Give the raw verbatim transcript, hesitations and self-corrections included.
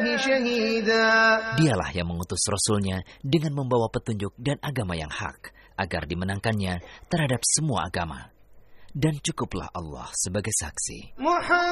Dialah yang mengutus Rasulnya dengan membawa petunjuk dan agama yang hak, agar dimenangkannya terhadap semua agama. Dan cukuplah Allah sebagai saksi.